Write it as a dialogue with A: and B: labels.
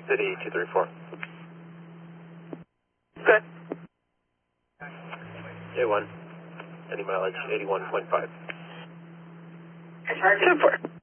A: City 234.
B: Good.
A: J1. Any mileage 81.5.
B: Super.